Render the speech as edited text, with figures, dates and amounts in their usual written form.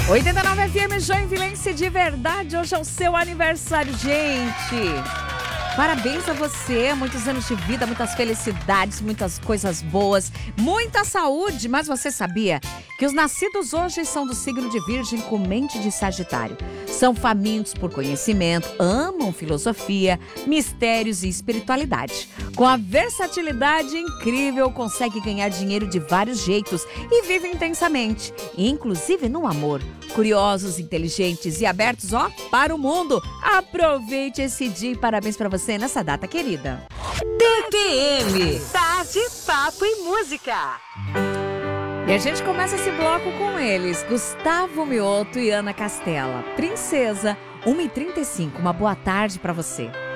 89 FM Joinvilense de verdade, hoje é o seu aniversário, gente. Parabéns a você, muitos anos de vida, muitas felicidades, muitas coisas boas, muita saúde. Mas você sabia que os nascidos hoje são do signo de Virgem com mente de Sagitário? São famintos por conhecimento, amam filosofia, mistérios e espiritualidade. Com a versatilidade incrível, consegue ganhar dinheiro de vários jeitos e vive intensamente, inclusive no amor. Curiosos, inteligentes e abertos, para o mundo. Aproveite esse dia e parabéns para você nessa data querida. TPM, Tarde, Papo e Música. E a gente começa esse bloco com eles, Gustavo Mioto e Ana Castela. Princesa, 1h35, uma boa tarde para você.